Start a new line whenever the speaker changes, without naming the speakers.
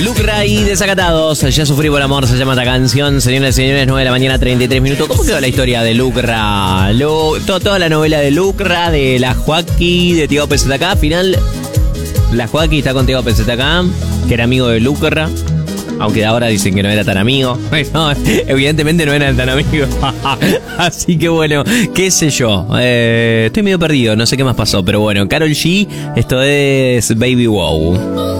Lucra y Desacatados. Ya sufrí por amor, se llama esta canción. Señoras y señores, 9 de la mañana, 33 minutos. ¿Cómo quedó la historia de Lucra? Toda la novela de Lucra, de la Joaquí, de Tiago PZK. Final, la Joaquí está con Tiago PZK, que era amigo de Lucra. Aunque ahora dicen que no era tan amigo. No, evidentemente no eran tan amigos. Así que bueno, qué sé yo. Estoy medio perdido, no sé qué más pasó. Pero bueno, Karol G, esto es Baby Wow.